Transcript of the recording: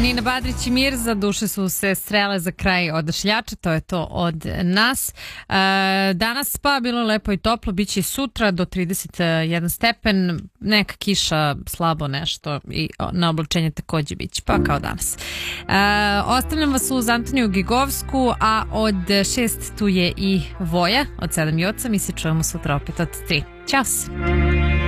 Nina Badrić i Mirza, duše su se strele za kraj odašljača, to je to od nas. Danas pa bilo lepo i toplo, bit će sutra do 31 stepen, neka kiša, slabo nešto i na oblačenje takođe bit će, pa kao danas. Ostavljam vas uz Antoniju Gigovsku, a od 6 tu je i Voja od 7 i 8, mi se čujemo sutra opet od 3. Ćao se!